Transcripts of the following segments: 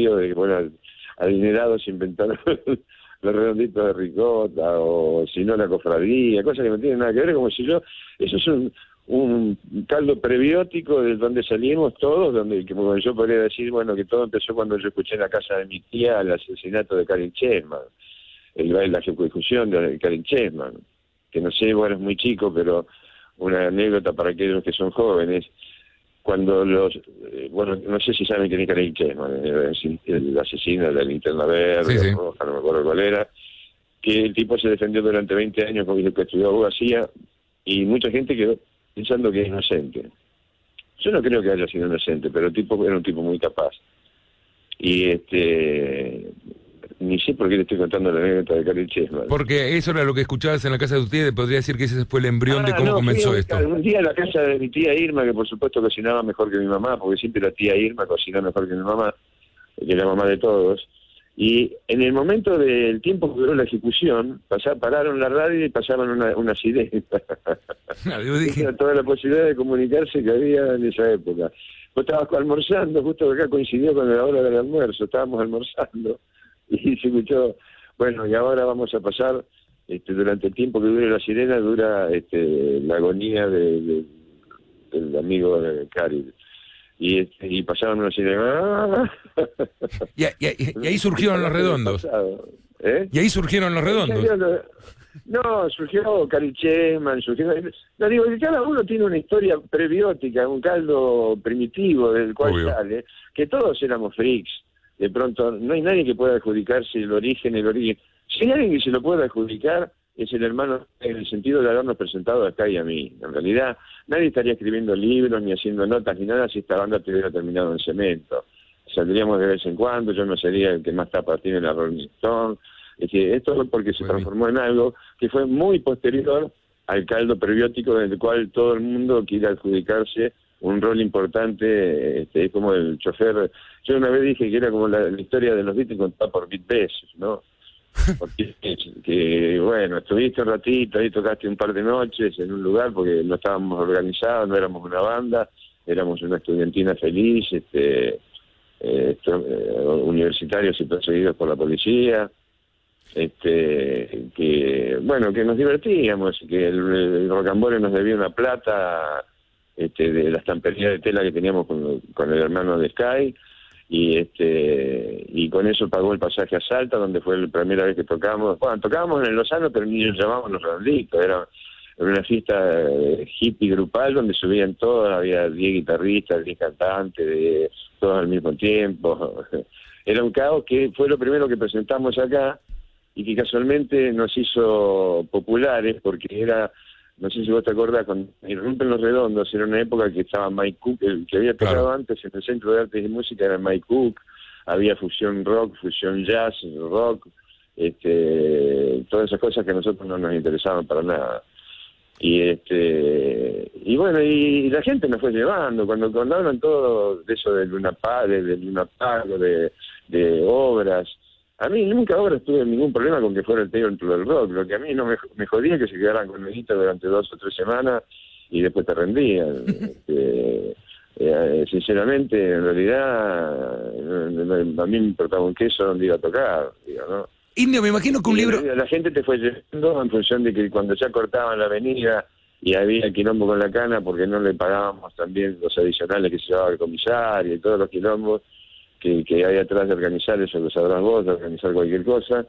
judíos de que, bueno, adinerados inventaron los redonditos de ricota, o si no la cofradía, cosas que no tienen nada que ver, como si yo... Eso es un caldo prebiótico de donde salimos todos, donde como yo podría decir, bueno, que todo empezó cuando yo escuché en la casa de mi tía el asesinato de Karin Chessman, la ejecución de Karin Chessman, que no sé, bueno, es muy chico, pero una anécdota para aquellos que son jóvenes. Cuando bueno, no sé si saben quién es Karin Chessman, el asesino de la linterna verde, Sí. roja, no me acuerdo cuál era, que el tipo se defendió durante 20 años con lo que estudió abogacía, y mucha gente quedó pensando que es inocente. Yo no creo que haya sido inocente, pero el tipo era un tipo muy capaz. Y ni sé por qué le estoy contando la anécdota de Karin Chessman. Porque eso era lo que escuchabas en la casa de ustedes, podría decir que ese fue el embrión de cómo no, comenzó esto. Un día en la casa de mi tía Irma, que por supuesto cocinaba mejor que mi mamá, porque siempre la tía Irma cocinó mejor que mi mamá, que es la mamá de todos. Y en el momento del tiempo que duró la ejecución, pararon la radio y pasaban una sirena. Yo dije... Era toda la posibilidad de comunicarse que había en esa época. Vos estabas almorzando, justo acá coincidió con la hora del almuerzo, estábamos almorzando, y se escuchó, bueno, y ahora vamos a pasar, durante el tiempo que dure la sirena, dura la agonía del amigo de Cari. Y pasaban una sirena. Y ahí surgieron los redondos. Y ahí surgieron los redondos. No, surgió Karin Chessman, no, digo que cada uno tiene una historia prebiótica, un caldo primitivo del cual sale, que todos éramos freaks. De pronto, no hay nadie que pueda adjudicarse el origen. Si hay alguien que se lo pueda adjudicar, es el hermano, en el sentido de habernos presentado acá y a mí. En realidad, nadie estaría escribiendo libros, ni haciendo notas, ni nada, si esta banda tuviera terminado en cemento. Saldríamos de vez en cuando, yo no sería el que más tapas tiene la Rolling Stone. Es que esto es porque se transformó en algo que fue muy posterior al caldo prebiótico, del cual todo el mundo quiere adjudicarse un rol importante. Es como el chofer. Yo una vez dije que era como la historia de los Beatles contada por Pete Best, ¿no? Porque bueno, estuviste un ratito, ahí tocaste un par de noches en un lugar porque no estábamos organizados, no éramos una banda, éramos una estudiantina feliz, universitarios y perseguidos por la policía, que nos divertíamos, que el Rocambole nos debía una plata de la estampería de tela que teníamos con el hermano de Sky, y con eso pagó el pasaje a Salta, donde fue la primera vez que tocamos. Bueno, tocábamos en el Lozano, pero ni nos llamábamos Los Redonditos, era una fiesta hippie grupal donde subían todos, había 10 guitarristas, 10 cantantes, todos al mismo tiempo. Era un caos que fue lo primero que presentamos acá y que casualmente nos hizo populares, porque era, no sé si vos te acordás, cuando Irrumpen los Redondos, era una época que estaba Mike Cook, el que había tocado antes en el Centro de Artes y Música era Mike Cook, había fusión rock, fusión jazz, rock, todas esas cosas que a nosotros no nos interesaban para nada. Y bueno, y la gente nos fue llevando, cuando hablan todo de eso de Luna Park, de obras. A mí nunca tuve ningún problema con que fuera el dentro del rock. Lo que a mí no me jodía es que se quedaran con guita durante 2 o 3 semanas y después te rendían. Sinceramente, en realidad, a mí me importaba un queso donde iba a tocar, digo, ¿no? Indio, me imagino que un libro... La gente te fue llevando en función de que cuando ya cortaban la avenida y había quilombo con la cana porque no le pagábamos también los adicionales que se llevaba el comisario y todos los quilombos que hay atrás de organizar eso, lo sabrás vos, de organizar cualquier cosa,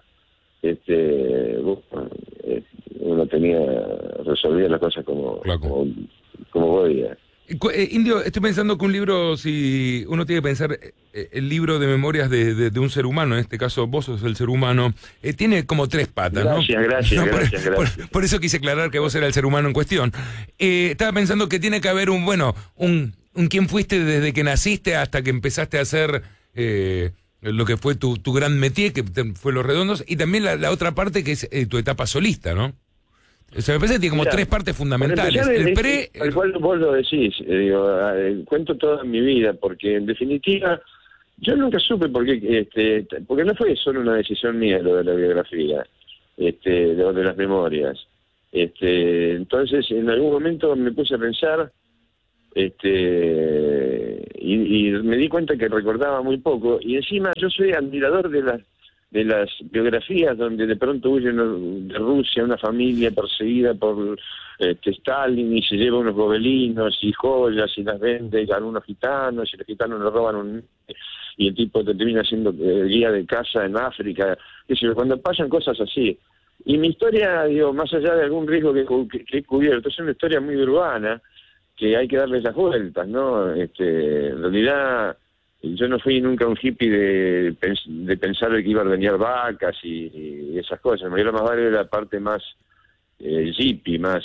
uno resolvía las cosas como podía. Indio, estoy pensando que un libro, si uno tiene que pensar, el libro de memorias de un ser humano, en este caso vos sos el ser humano, tiene como 3 patas, ¿no? Gracias. Por eso quise aclarar que vos eras el ser humano en cuestión. Estaba pensando que tiene que haber un quién fuiste desde que naciste hasta que empezaste a hacer lo que fue tu gran métier, que fue Los Redondos, y también la otra parte que es tu etapa solista, ¿no? O sea, me parece que tiene como 3 partes fundamentales. Al cual vos lo decís, cuento toda mi vida, porque en definitiva yo nunca supe por qué, porque no fue solo una decisión mía lo de la biografía, de las memorias. Entonces, en algún momento me puse a pensar Y me di cuenta que recordaba muy poco, y encima yo soy admirador de las biografías donde de pronto huyen de Rusia una familia perseguida por Stalin y se lleva unos gobelinos y joyas y las vende a algunos gitanos y los gitanos le roban y el tipo termina siendo guía de casa en África, cuando pasan cosas así. Y mi historia, digo, más allá de algún riesgo que he cubierto, es una historia muy urbana que hay que darles las vueltas, ¿no? En realidad, yo no fui nunca un hippie de pensar que iba a ordeñar vacas y esas cosas. Me más vale la parte más hippie, más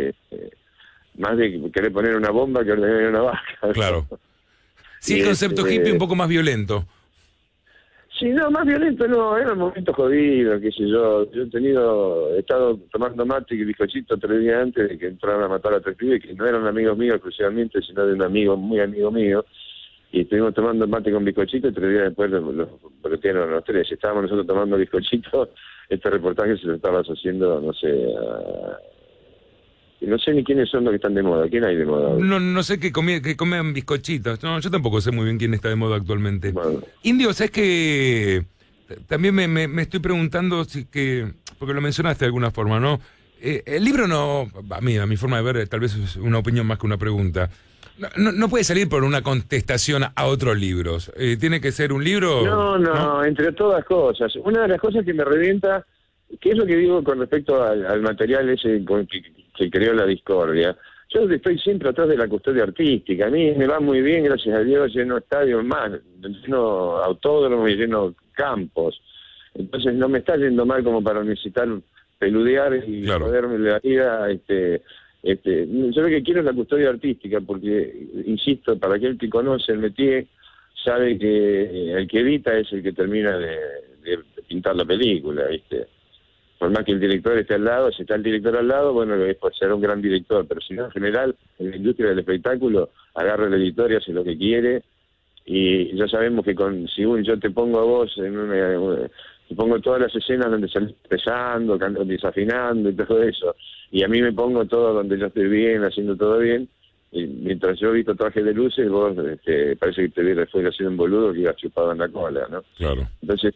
de querer poner una bomba que ordeñar una vaca. Claro. Sí, el concepto hippie un poco más violento. Sí, no, más violento no, eran momentos jodidos, qué sé yo. He estado tomando mate y bizcochito 3 días antes de que entraran a matar a 3 pibes que no eran amigos míos exclusivamente, sino de un amigo, muy amigo mío. Y estuvimos tomando mate con bizcochito y 3 días después los bloquearon a los 3. Estábamos nosotros tomando bizcochito, este reportaje se lo estabas haciendo, no sé, no sé ni quiénes son los que están de moda. ¿Quién hay de moda? No sé que comen bizcochitos. No, yo tampoco sé muy bien quién está de moda actualmente. Bueno. Indio, ¿sabes que también me estoy preguntando porque lo mencionaste de alguna forma, ¿no? El libro no, a mi forma de ver, tal vez es una opinión más que una pregunta. No puede salir por una contestación a otros libros. ¿Tiene que ser un libro? No, entre todas cosas. Una de las cosas que me revienta, que es lo que digo con respecto al material ese que creó la discordia. Yo estoy siempre atrás de la custodia artística. A mí me va muy bien, gracias a Dios, lleno estadios más, lleno autódromos y lleno campos. Entonces no me está yendo mal como para necesitar peludear y joderme la vida. Yo lo que quiero es la custodia artística, porque, insisto, para aquel que conoce el métier, sabe que el que edita es el que termina de pintar la película, ¿viste? Por más que el director esté al lado, si está el director al lado, bueno, pues será un gran director, pero si no, en general, en la industria del espectáculo, agarra el editor y hace lo que quiere, y ya sabemos que si yo te pongo a vos te pongo todas las escenas donde salís empezando, desafinando y todo eso, y a mí me pongo todo donde yo estoy bien, haciendo todo bien, y mientras yo he visto trajes de luces, vos parece que te vieras fuera haciendo un boludo que ibas chupado en la cola, ¿no? Claro. Entonces,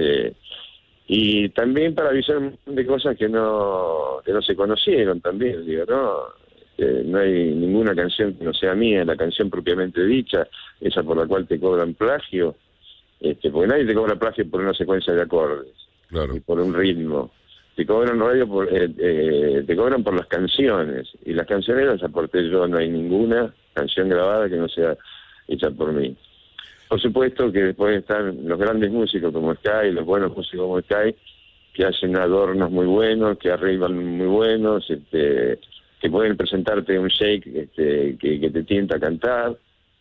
y también para avisar un montón de cosas que no se conocieron también, digo, ¿no? No hay ninguna canción que no sea mía, la canción propiamente dicha, esa por la cual te cobran plagio, porque nadie te cobra plagio por una secuencia de acordes, claro, y por un ritmo. Te cobran te cobran por las canciones, y las canciones las aporté yo, no hay ninguna canción grabada que no sea hecha por mí. Por supuesto que después están los grandes músicos como Sky, los buenos músicos como Sky, que hacen adornos muy buenos, que arreglan muy buenos, que pueden presentarte un shake que te tienta a cantar,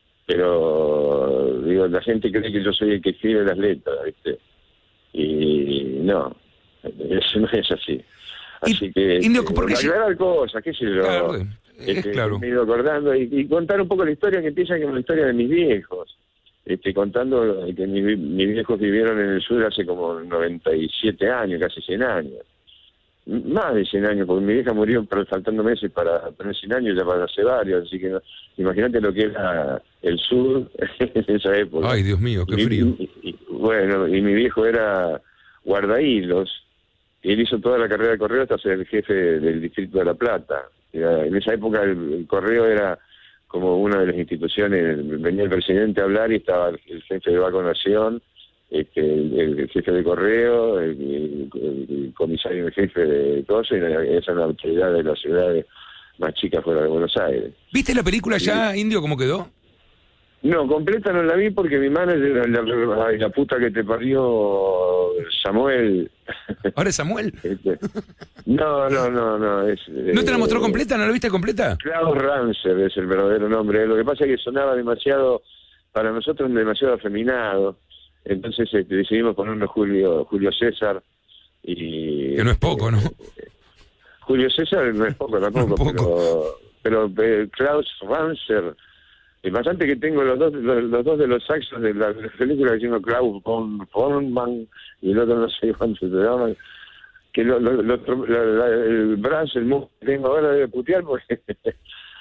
pero digo, la gente cree que yo soy el que escribe las letras, ¿viste? Y no, eso no es así. Así que Indio, ¿por qué aclarar cosas, qué sé yo, claro. me he ido acordando y contar un poco la historia, que empieza con la historia de mis viejos. Contando que mis viejos vivieron en el sur hace como 97 años, casi 100 años. Más de 100 años, porque mi vieja murió faltando meses para tener 100 años, ya para hace varios, así que imagínate lo que era el sur en esa época. Ay, Dios mío, qué frío. Y mi viejo era guardahilos, y él hizo toda la carrera de correo hasta ser el jefe del distrito de La Plata. En esa época el correo era como una de las instituciones, venía el presidente a hablar y estaba el jefe de vacunación, el jefe de correo, el comisario el jefe de cosas, y esa es la autoridad de las ciudades más chicas fuera de Buenos Aires. ¿Viste la película ya, Indio, cómo quedó? No, completa no la vi porque mi manager, la puta que te parió, Samuel. ¿Ahora es Samuel? No. ¿No te la mostró completa? ¿No la viste completa? Klaus Ranzer es el verdadero nombre. Lo que pasa es que sonaba demasiado, para nosotros demasiado afeminado. Entonces decidimos ponernos Julio César. Que no es poco, ¿no? Julio César no es poco tampoco, pero Klaus Ranzer. Es bastante que tengo los dos de los saxos de la película, que tengo Klaus von Forman y el otro no sé cuánto se llama, que el brazo, el músculo que tengo ahora debe putear porque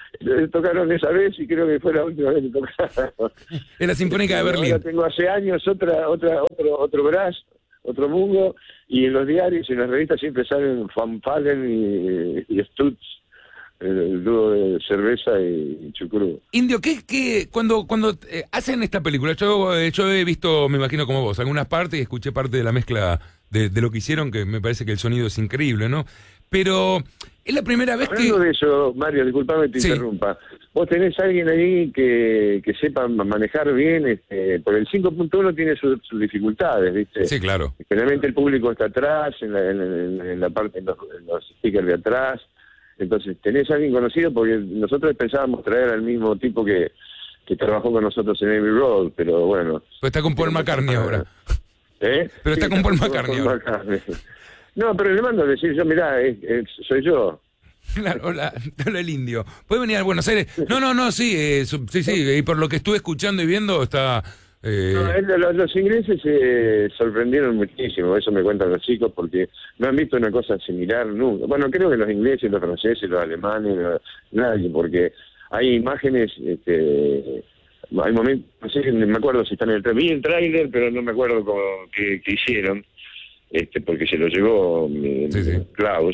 Tocaron esa vez y creo que fue la última vez que tocaron. Es la Sinfónica de Berlín. Ahora tengo hace años otro brazo, otro mungo, y en los diarios y en las revistas siempre salen Van Palen y Stutz, el dúo de cerveza y chucrú. Indio, cuando hacen esta película, yo he visto, me imagino como vos, algunas partes y escuché parte de la mezcla de lo que hicieron, que me parece que el sonido es increíble, ¿no? Pero es la primera vez Hablando de eso, Mario, disculpame que te interrumpa. Vos tenés a alguien ahí que sepa manejar bien, porque el 5.1 tiene sus dificultades, ¿viste? Sí, claro. Generalmente el público está atrás, en la parte, en los speakers de atrás. Entonces, ¿tenés a alguien conocido? Porque nosotros pensábamos traer al mismo tipo que trabajó con nosotros en Abbey Road, pero bueno. Pues está con Paul McCartney ahora. ¿Eh? Pero sí, está con Paul McCartney ahora. No, pero le mando a decir yo, mirá, soy yo. Claro, hola el Indio. ¿Puede venir a Buenos Aires? No, sí, y por lo que estuve escuchando y viendo está... Los ingleses se sorprendieron muchísimo, eso me cuentan los chicos, porque no han visto una cosa similar nunca. Bueno, creo que los ingleses, los franceses, los alemanes, nadie, porque hay imágenes, hay momentos, no sé, me acuerdo si están en el tráiler, vi el tráiler, pero no me acuerdo qué hicieron, porque se lo llevó Klaus.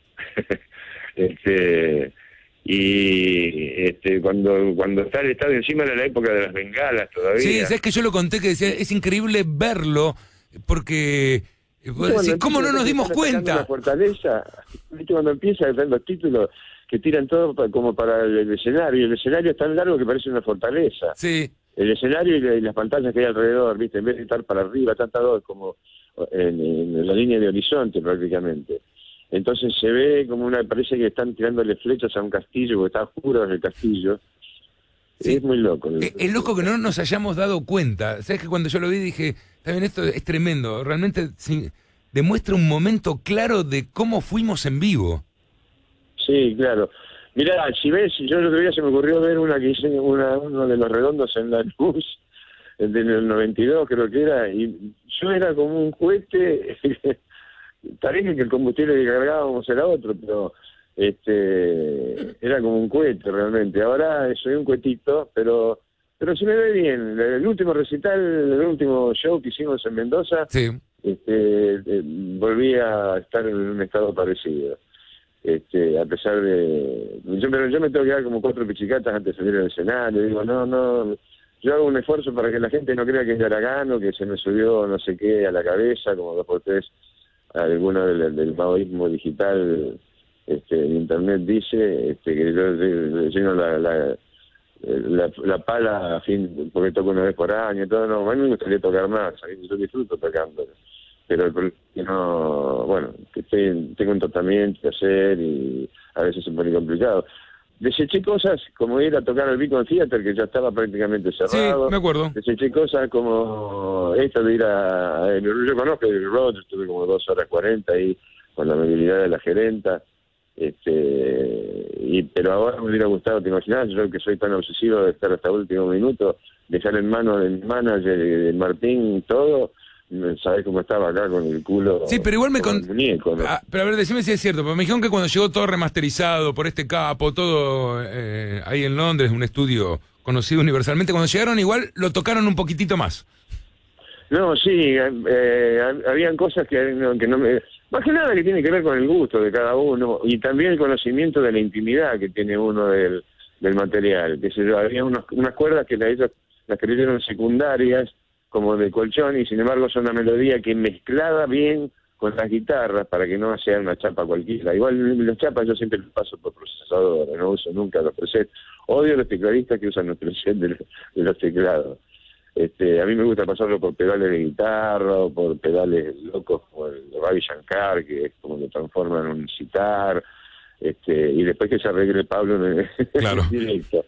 Cuando está el estadio encima era la época de las bengalas todavía. Sí, sabes que yo lo conté, que decía, es increíble verlo, porque ¿cómo no nos dimos cuenta? La fortaleza, ¿viste? Cuando empieza a ver los títulos que tiran todo como para el escenario, el escenario es tan largo que parece una fortaleza. Sí. El escenario y las pantallas que hay alrededor, ¿viste? En vez de estar para arriba, están todos como en la línea de horizonte prácticamente. Entonces se ve como parece que están tirándole flechas a un castillo, porque está oscuro en el castillo. Sí. Es muy loco. Es loco que no nos hayamos dado cuenta. ¿Sabes que cuando yo lo vi dije, también esto es tremendo, realmente demuestra un momento claro de cómo fuimos en vivo. Sí, claro. Mirá, si ves, yo el otro día se me ocurrió ver una que hice, uno de los redondos en la luz, el del 92 creo que era, y yo era como un cohete. Parece que el combustible que cargábamos era otro, pero era como un cohete realmente. Ahora soy un cohetito, pero se me ve bien. El último recital, el último show que hicimos en Mendoza, sí. Volví a estar en un estado parecido. A pesar de... Yo me tengo que dar como 4 pichicatas antes de salir al escenario. Digo, no, yo hago un esfuerzo para que la gente no crea que es Yaragano, que se me subió no sé qué a la cabeza, como 2 por 3 alguno del maoísmo digital en internet dice que yo lleno la pala a fin, porque toco una vez por año y todo. No, a mí me gustaría tocar más, yo disfruto tocando, pero el problema es que no, bueno, que tengo un tratamiento que hacer y a veces se pone complicado. Deseché cosas como ir a tocar al Beacon Theater, que ya estaba prácticamente cerrado. Sí, me acuerdo. Deseché cosas como esto de ir yo conozco el Road, estuve como 2 horas 40 ahí con la movilidad de la gerenta, pero ahora me hubiera gustado, te imaginas, yo que soy tan obsesivo de estar hasta el último minuto, dejar en manos del manager, de Martín, todo. ¿Sabés cómo estaba acá con el culo? Sí, pero igual muñeco, ¿no? Pero a ver, decime si es cierto, pero me dijeron que cuando llegó todo remasterizado por este capo, todo ahí en Londres, un estudio conocido universalmente, cuando llegaron igual lo tocaron un poquitito más. No, sí, habían cosas que no me... Más que nada que tiene que ver con el gusto de cada uno y también el conocimiento de la intimidad que tiene uno del material. Que había unas cuerdas que ellos las creyeron secundarias, como de colchón, y sin embargo son una melodía que mezclada bien con las guitarras para que no sea una chapa cualquiera. Igual las chapas yo siempre las paso por procesador, no uso nunca los presets. Odio los tecladistas que usan los presets de los teclados. A mí me gusta pasarlo por pedales de guitarra o por pedales locos como el Ravi Shankar, que es como lo transforman en un sitar, y después que se arregle Pablo en claro. directo.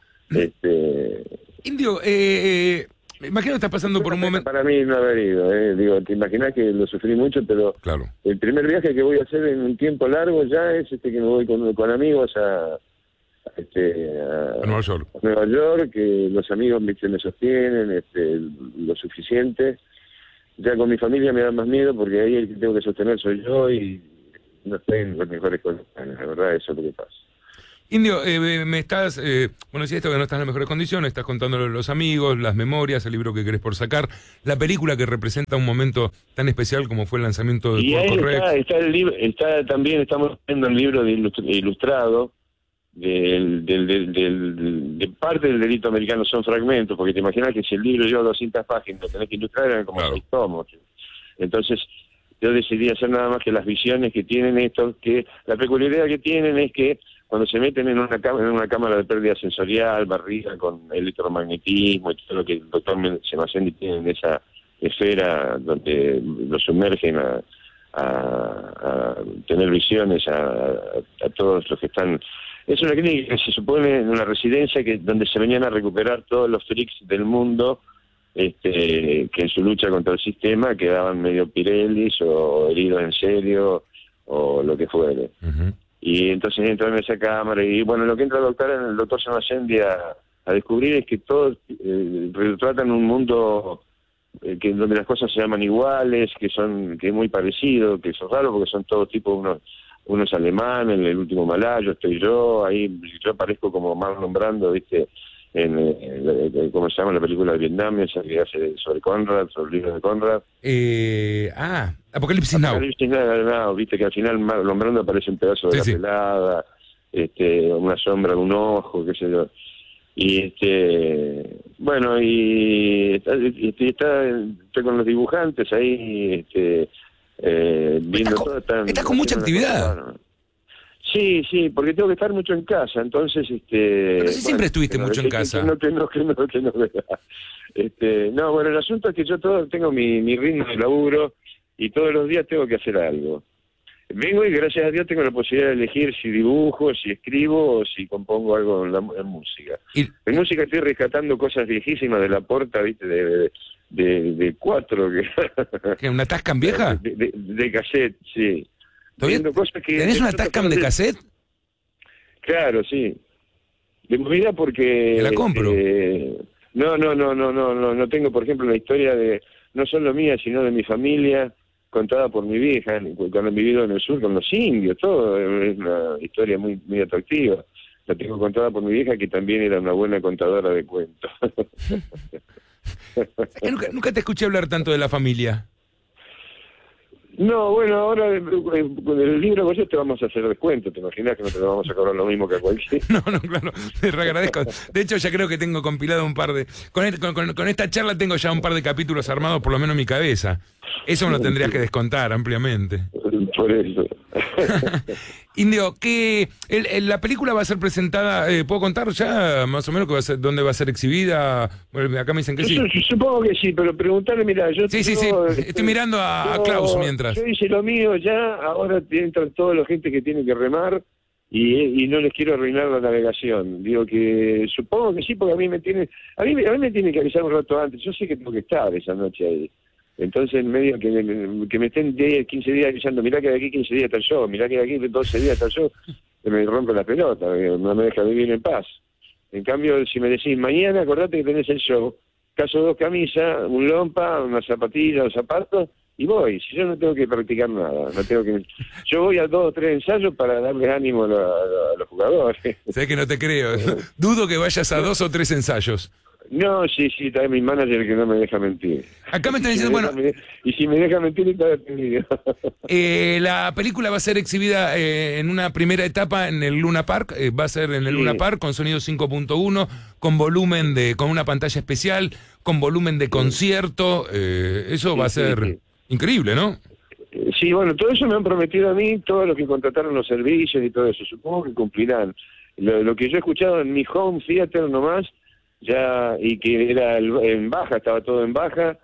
Indio, me imagino que estás pasando por un momento... Para mí no haber ido, digo, te imaginas que lo sufrí mucho, pero claro. El primer viaje que voy a hacer en un tiempo largo ya es que me voy con amigos a Nueva York. A Nueva York, que los amigos me sostienen lo suficiente. Ya con mi familia me da más miedo porque ahí el que tengo que sostener soy yo y no estoy en las mejores condiciones, la verdad, eso es lo que pasa. Indio, me estás, bueno, decía esto que no estás en las mejores condiciones, estás contándolo a los amigos, las memorias, el libro que querés por sacar, la película que representa un momento tan especial como fue el lanzamiento de Y ahí Porco Rex. está el libro, también estamos viendo el libro de ilustrado de parte del delito americano, son fragmentos, porque te imaginas que si el libro lleva 200 páginas, lo tenés que ilustrar, eran como 6 tomos. Entonces, yo decidí hacer nada más que las visiones que tienen estos, que la peculiaridad que tienen es que cuando se meten en una cámara de pérdida sensorial, barriga con electromagnetismo y todo lo que el doctor Semacendi tiene en esa esfera donde lo sumergen a tener visiones a todos los que están. Es una clínica que se supone en una residencia donde se venían a recuperar todos los freaks del mundo que en su lucha contra el sistema quedaban medio pirelis o heridos en serio o lo que fuere. Y entonces entran en esa cámara y bueno, lo que entra el doctor Semacendi a descubrir es que todos retratan un mundo donde las cosas se llaman iguales, que es muy parecido, que son raros porque son todo tipo unos alemanes, en el último malayo estoy yo, ahí yo aparezco como Marlon Brando, ¿viste? ¿Cómo se llama la película de Vietnam? Esa que hace sobre Conrad, sobre el libro de Conrad. Apocalipsis Now. Apocalipsis Now, viste que al final Marlon Brando aparece un pedazo de la pelada, una sombra de un ojo, qué sé yo. Y bueno, y estoy con los dibujantes ahí, viendo todo. Estás con mucha actividad. Sí, porque tengo que estar mucho en casa, entonces Pero si siempre estuviste mucho en casa. No, bueno, el asunto es que yo tengo mi ritmo de laburo y todos los días tengo que hacer algo. Vengo y gracias a Dios tengo la posibilidad de elegir si dibujo, si escribo o si compongo algo en música. En música estoy rescatando cosas viejísimas de la Porta, ¿viste? De 4. ¿Qué, una Tascam vieja? De cassette, sí. ¿Tenés una Tascam de cassette? Claro, sí. De movida porque... ¿La compro? No tengo, por ejemplo, la historia no solo mía, sino de mi familia, contada por mi vieja, cuando he vivido en el sur con los indios, todo, es una historia muy, muy atractiva. La tengo contada por mi vieja, que también era una buena contadora de cuentos. Nunca te escuché hablar tanto de la familia. No, bueno, ahora con el libro con te vamos a hacer descuento, te imaginas que no te lo vamos a cobrar lo mismo que a cualquiera. No, claro, te agradezco. De hecho, ya creo que tengo compilado un par de... Con esta charla tengo ya un par de capítulos armados, por lo menos en mi cabeza. Eso me lo tendrías que descontar ampliamente. Por eso. Indio, la película va a ser presentada, ¿puedo contar ya más o menos dónde va a ser exhibida? Bueno, acá me dicen que sí. Supongo que sí, pero preguntarle, mira, yo... Sí, estoy mirando a Klaus mientras. Yo hice lo mío ya, ahora entran toda la gente que tiene que remar y no les quiero arruinar la navegación. Digo que supongo que sí, porque a mí me tiene que avisar un rato antes. Yo sé que tengo que estar esa noche ahí. Entonces, en medio que me estén 10, 15 días avisando, mirá que de aquí 15 días está yo, mirá que de aquí 12 días está yo, me rompe la pelota, no me deja vivir en paz. En cambio, si me decís, mañana acordate que tenés el show, caso 2 camisas, un lompa, una zapatilla, un zapato, y voy. Si yo no tengo que practicar nada, yo voy a 2 o 3 ensayos para darle ánimo a los jugadores. Sé que no te creo, dudo que vayas a 2 o 3 ensayos. No, sí, está mi manager que no me deja mentir. Acá me están diciendo, y si me deja mentir, está detenido. La película va a ser exhibida en una primera etapa en el Luna Park, va a ser en el Luna Park con sonido 5.1, con una pantalla especial, con volumen de concierto, eso va a ser increíble, ¿no? Sí, bueno, todo eso me han prometido a mí, todos los que contrataron los servicios y todo eso, supongo que cumplirán. Lo que yo he escuchado en mi home theater nomás, ya, y que era en baja, estaba todo en baja,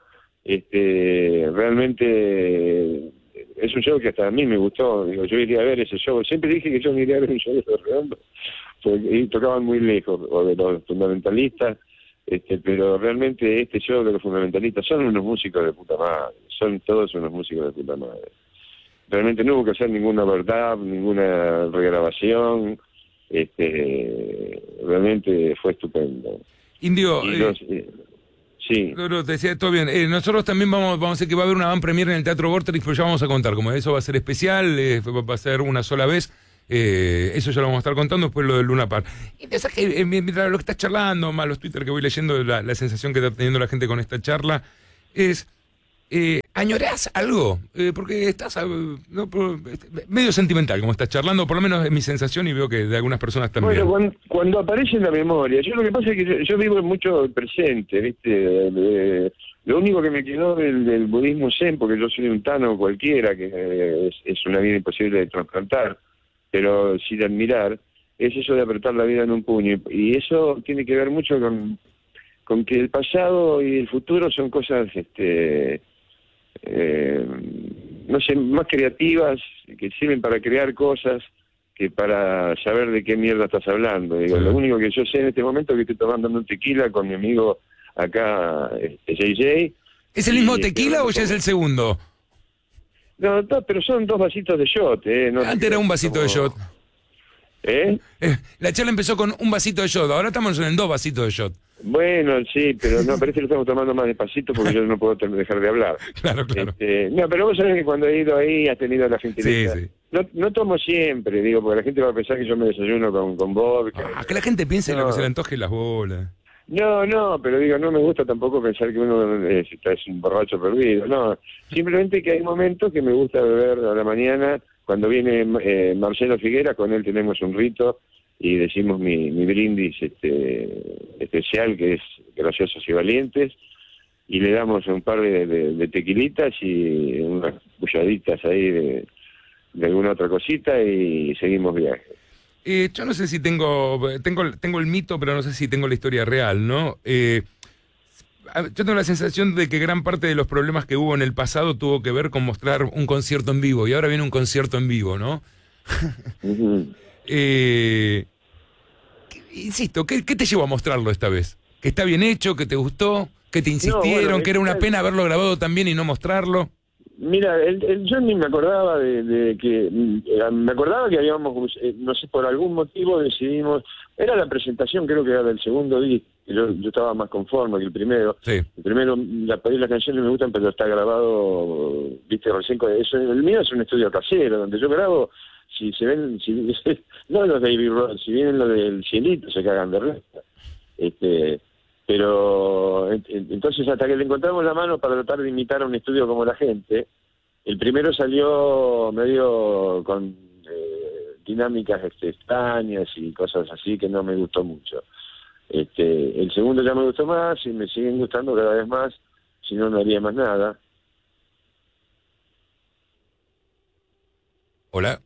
realmente es un show que hasta a mí me gustó. Digo, yo iría a ver ese show, siempre dije que yo no iría a ver un show de Los Redondos, y tocaban muy lejos, o de los fundamentalistas, pero realmente este show de los fundamentalistas son unos músicos de puta madre, son todos unos músicos de puta madre. Realmente no hubo que hacer ninguna verdad, ninguna regrabación, realmente fue estupendo. Indio, sí. No, te decía, todo bien. Nosotros también vamos a hacer que va a haber una van premier en el Teatro Vorterix, pero ya vamos a contar, como eso va a ser especial, va a ser una sola vez. Eso ya lo vamos a estar contando después lo del Luna Park. Y pensás que mientras lo que estás charlando, más los Twitter que voy leyendo, la sensación que está teniendo la gente con esta charla es... ¿añorás algo? Porque estás medio sentimental como estás charlando, por lo menos es mi sensación y veo que de algunas personas también. Bueno, cuando aparece en la memoria, yo lo que pasa es que yo vivo mucho el presente, ¿viste? Lo único que me quedó del budismo zen, porque yo soy un tano cualquiera, que es una vida imposible de trasplantar, pero sí de admirar, es eso de apretar la vida en un puño. Y eso tiene que ver mucho con que el pasado y el futuro son cosas, no sé, más creativas, que sirven para crear cosas que para saber de qué mierda estás hablando. Digo, Sí. Lo único que yo sé en este momento es que estoy tomando un tequila con mi amigo acá, JJ. ¿Es el mismo tequila o ya es el segundo? No, pero son 2 vasitos de shot, no Antes era un vasito de shot. La charla empezó con un vasito de shot, ahora estamos en 2 vasitos de shot. Bueno, sí, pero no, parece que lo estamos tomando más despacito porque yo no puedo dejar de hablar. Claro. No, pero vos sabés que cuando he ido ahí has tenido la gentileza. Sí. No tomo siempre, digo, porque la gente va a pensar que yo me desayuno con vodka. Que la gente piense en lo que se le antoje las bolas. No, pero digo, no me gusta tampoco pensar que uno es un borracho perdido. No, simplemente que hay momentos que me gusta beber a la mañana. Cuando viene Marcelo Figuera, con él tenemos un rito y decimos mi brindis especial, que es graciosos y valientes, y le damos un par de tequilitas y unas bulladitas ahí de alguna otra cosita y seguimos viaje. Yo no sé si tengo el mito, pero no sé si tengo la historia real, ¿no? Yo tengo la sensación de que gran parte de los problemas que hubo en el pasado tuvo que ver con mostrar un concierto en vivo, y ahora viene un concierto en vivo, ¿no? Uh-huh. Insisto, ¿qué te llevó a mostrarlo esta vez? ¿Que está bien hecho, que te gustó, que te insistieron, bueno, que era una pena haberlo grabado también y no mostrarlo? Mira, yo ni me acordaba de que... me acordaba que habíamos, no sé, por algún motivo decidimos... Era la presentación, creo que era del segundo disco, que yo estaba más conforme que el primero. Sí. El primero, las canciones me gustan, pero está grabado, viste, recién... el mío es un estudio casero, donde yo grabo, si se ven... no los de Abbey Road, si vienen los del Cielito, se cagan de risa. Pero entonces hasta que le encontramos la mano para tratar de imitar a un estudio como la gente, el primero salió medio con dinámicas extrañas y cosas así que no me gustó mucho. El segundo ya me gustó más y me siguen gustando cada vez más, si no, no haría más nada. ¿Hola?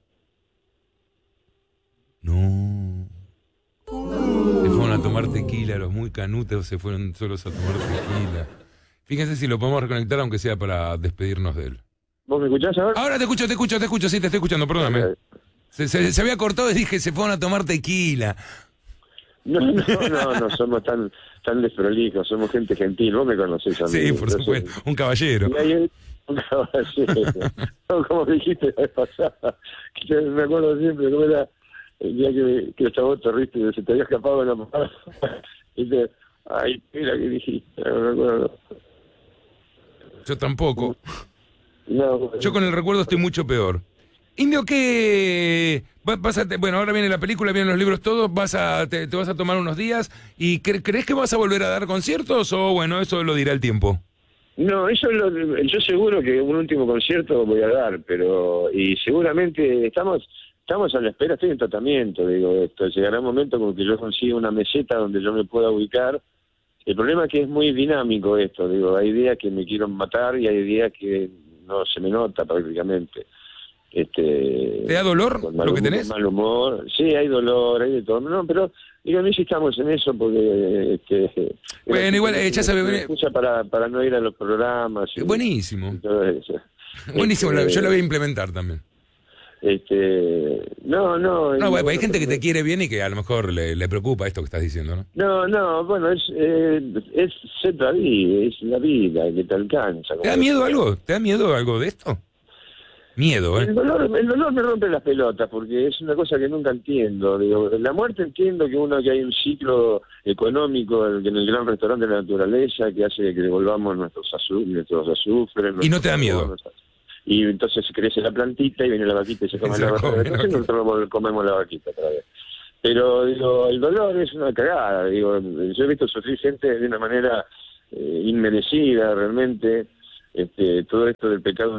No. Se fueron a tomar tequila, los muy canutos se fueron solos a tomar tequila. Fíjense si lo podemos reconectar, aunque sea para despedirnos de él. ¿Vos me escuchás ahora? Ahora te escucho, sí, te estoy escuchando, perdóname. Se había cortado y dije, se fueron a tomar tequila. No, somos tan desprolijos, somos gente gentil, vos me conocés a mí. Sí, por supuesto, un caballero. Y ahí un caballero. No, como dijiste la vez pasada, que me acuerdo siempre cómo era el día que estaba vos torriste, se te había escapado de la mamá. Y dice, ay, mira que dijiste, no me acuerdo. Yo tampoco. No, Yo con el recuerdo estoy mucho peor. Indio, ¿qué? Bueno, ahora viene la película, vienen los libros todos, te vas a tomar unos días y ¿crees que vas a volver a dar conciertos o bueno, eso lo dirá el tiempo? No, yo seguro que un último concierto voy a dar, y seguramente estamos a la espera, estoy en tratamiento, digo, llegará un momento como que yo consiga una meseta donde yo me pueda ubicar. El problema es que es muy dinámico esto, digo, hay días que me quiero matar y hay días que no se me nota prácticamente. ¿Te da dolor lo que tenés? Mal humor, sí, hay dolor, hay de todo, no, pero digo, no estamos en eso porque... bueno, igual, ya sabes... Me excusa para no ir a los programas. Buenísimo. Y todo eso. Buenísimo, yo lo voy a implementar también. No, bueno, hay gente que te quiere bien y que a lo mejor le preocupa esto que estás diciendo, ¿no? No, bueno, es ser la vida, es la vida que te alcanza. ¿Te da miedo algo? ¿Te da miedo algo de esto? Miedo, ¿eh? El dolor me rompe las pelotas porque es una cosa que nunca entiendo. Digo, la muerte entiendo que hay un ciclo económico en el gran restaurante de la naturaleza que hace que devolvamos nuestros azufres. ¿Y no te da miedo? y entonces crece la plantita y viene la vaquita y se come la vaquita, entonces nosotros comemos la vaquita otra vez. Pero digo, el dolor es una cagada, digo, yo he visto sufrir gente de una manera inmerecida realmente, todo esto del pecado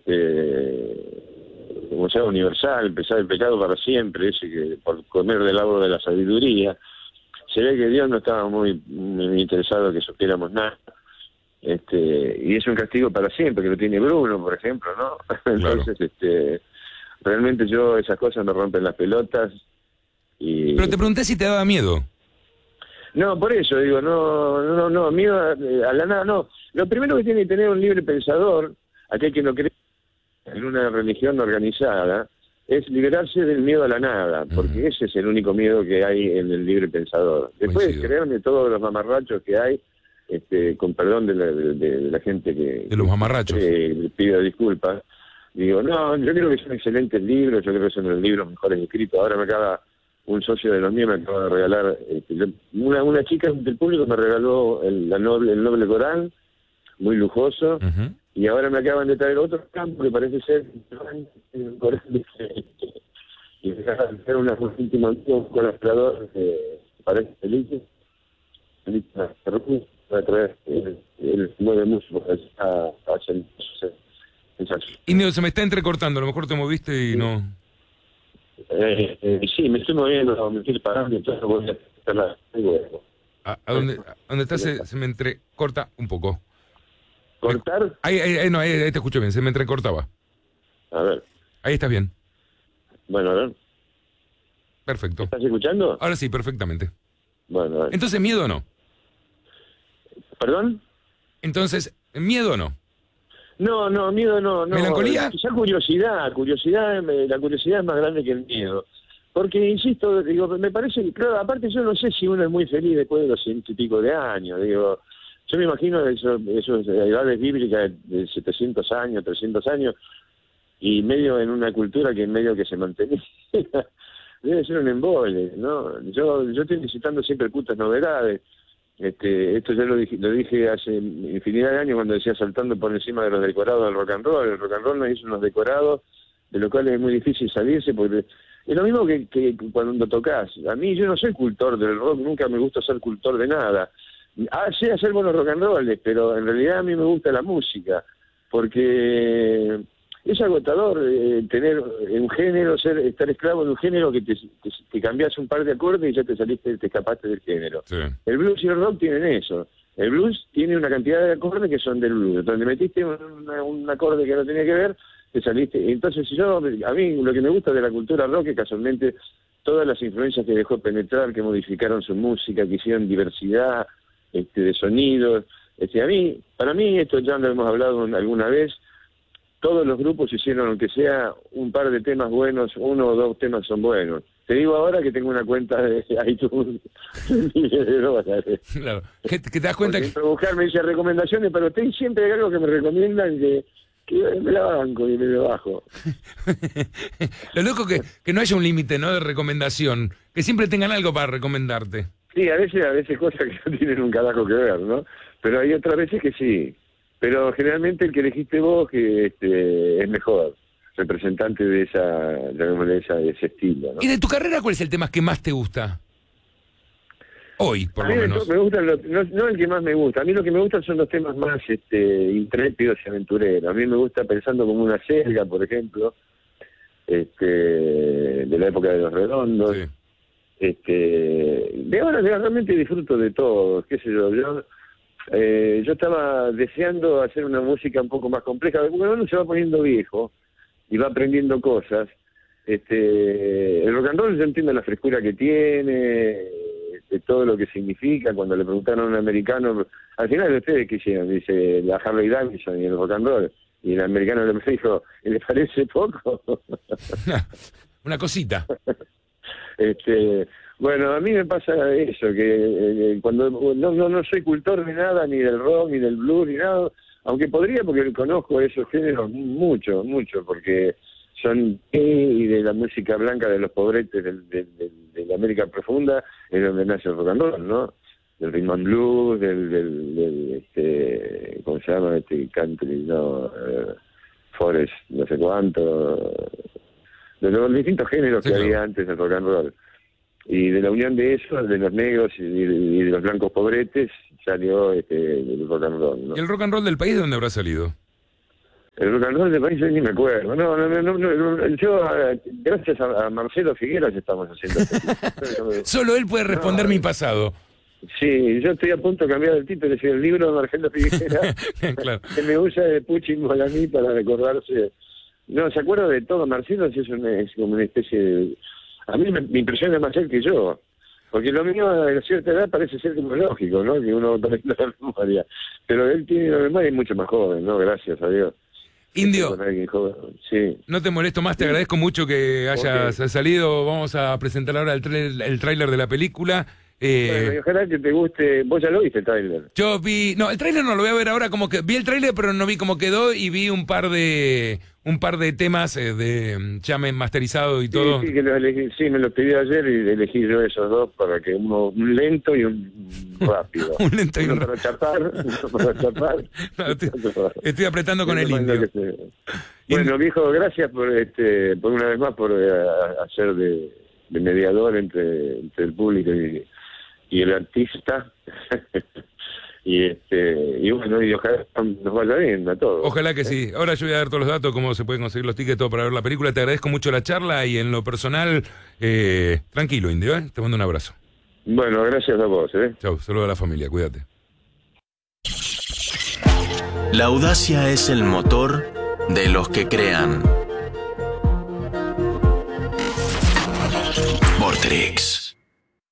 como sea universal, el pecado para siempre, ese que por comer del agua de la sabiduría. Se ve que Dios no estaba muy interesado que supiéramos nada. Y es un castigo para siempre, que lo tiene Bruno, por ejemplo, ¿no? Entonces, realmente yo esas cosas me rompen las pelotas. Pero te pregunté si te daba miedo. No, por eso digo, no, miedo a la nada, no. Lo primero que tiene que tener un libre pensador, aquel que no cree en una religión organizada, es liberarse del miedo a la nada, porque ese es el único miedo que hay en el libre pensador. Después, creerme todos los mamarrachos que hay, con perdón de la gente que... De los mamarrachos. Que pido disculpas. Digo, no, yo creo que son excelentes libros, yo creo que son los libros mejores escritos. Ahora me acaba... Un socio de los míos me acaba de regalar, una chica del público me regaló el Noble Corán, muy lujoso, y ahora me acaban de traer otro campo que parece ser un Corán y me acaban de hacer una última un colaborador parece feliz a traer el mueve mucho a hacer Indio, se me está entrecortando, a lo mejor te moviste y no... sí, me estoy moviendo, me estoy parando, entonces voy a hacer la... ¿A dónde estás? Se me entrecorta un poco. ¿Cortar? Ahí te escucho bien, se me entrecortaba. A ver. Ahí estás bien. Bueno, a ver. Perfecto. ¿Estás escuchando? Ahora sí, perfectamente. Bueno, a ver. Entonces, ¿miedo o no? ¿Perdón? Entonces, ¿miedo o no? No, miedo no. ¿Melancolía? Quizá curiosidad, la curiosidad es más grande que el miedo. Porque, insisto, digo, me parece que, claro, aparte yo no sé si uno es muy feliz después de los 100 y pico de años, digo, yo me imagino esas edades bíblicas de 700 años, 300 años, y medio en una cultura que en medio que se mantenía, debe ser un embole, ¿no? Yo estoy necesitando siempre putas novedades. Esto ya lo dije hace infinidad de años cuando decía saltando por encima de los decorados del rock and roll. El rock and roll nos hizo unos decorados de los cuales es muy difícil salirse porque es lo mismo que cuando tocas. A mí yo no soy cultor del rock, nunca me gusta ser cultor de nada. Sé hacer buenos rock and rolls, pero en realidad a mí me gusta la música porque es agotador tener un género, estar esclavo de un género que te cambias un par de acordes y ya te escapaste del género. Sí. El blues y el rock tienen eso. El blues tiene una cantidad de acordes que son del blues. Donde metiste un acorde que no tenía que ver, te saliste. Entonces, a mí lo que me gusta de la cultura rock es casualmente todas las influencias que dejó penetrar, que modificaron su música, que hicieron diversidad de sonidos. Para mí, esto ya lo hemos hablado alguna vez, todos los grupos hicieron, aunque sea un par de temas buenos, 1 o 2 temas son buenos. Te digo ahora que tengo una cuenta de iTunes de $10. Claro. ¿Que te das cuenta? Porque buscar me dice recomendaciones, pero siempre hay algo que me recomiendan que me la banco y me lo bajo. Lo loco que no haya un límite, ¿no?, de recomendación, que siempre tengan algo para recomendarte. Sí, a veces cosas que no tienen un carajo que ver, ¿no? Pero hay otras veces que sí. Pero generalmente el que elegiste vos que es mejor, representante de ese estilo, ¿no? ¿Y de tu carrera cuál es el tema que más te gusta? Hoy, por lo menos. Me gustan no el que más me gusta. A mí lo que me gustan son los temas más intrépidos y aventureros. A mí me gusta pensando como una selga, por ejemplo, de la época de Los Redondos. Sí. Realmente disfruto de todo, qué sé yo. Yo estaba deseando hacer una música un poco más compleja, porque uno se va poniendo viejo y va aprendiendo cosas. El rock and roll, yo entiendo la frescura que tiene, todo lo que significa. Cuando le preguntaron a un americano, al final de ustedes qué hicieron, dice la Harley Davidson y el rock and roll, y el americano le dijo, ¿le parece poco? Una cosita. Bueno, a mí me pasa eso, que cuando no soy cultor de nada, ni del rock, ni del blues, ni nada, aunque podría, porque conozco esos géneros mucho, porque son y de la música blanca de los pobretes de la América profunda, es donde nace el rock and roll, ¿no? Del rhythm and blues, ¿cómo se llama? Country, no... Forest, no sé cuánto, de los distintos géneros que había antes del rock and roll. Y de la unión de eso, de los negros y de los blancos pobretes, salió el rock and roll, ¿no? ¿Y el rock and roll del país de dónde habrá salido? El rock and roll del país yo ni me acuerdo. No, yo, gracias a Marcelo Figueras estamos haciendo esto. Solo él puede responder mi pasado. Sí, yo estoy a punto de cambiar el título, es el libro de Marcelo Figueras, claro. que me usa de Puchin Molaní para recordarse. No, se acuerda de todo. Marcelo es como una especie de... A mí me impresiona más él que yo, porque lo mío a cierta edad parece ser como lógico, ¿no? Que uno aprenda la memoria. Pero él tiene la memoria y es mucho más joven, ¿no? Gracias a Dios. Indio, sí. No te molesto más, te agradezco mucho que hayas salido. Vamos a presentar ahora el tráiler de la película. Bueno, y ojalá que te guste. Vos ya lo viste el tráiler. Yo vi, no, el tráiler no lo voy a ver ahora, como que vi el tráiler pero no vi cómo quedó y vi un par de temas de ya masterizado y todo. Sí, que los elegí, sí, me lo pedí ayer y elegí yo esos dos para que un lento y un rápido. Un lento y uno para chapar, uno para chapar. No, estoy apretando con el indio. Bueno, viejo, gracias por una vez más por hacer de mediador entre el público y el artista. y bueno, y ojalá nos vaya bien a todos. Ojalá que sí. Ahora yo voy a dar todos los datos, cómo se pueden conseguir los tickets, todo para ver la película. Te agradezco mucho la charla y en lo personal, tranquilo, Indio, te mando un abrazo. Bueno, gracias a vos. Chau, saludo a la familia, cuídate. La audacia es el motor de los que crean. Vortrix.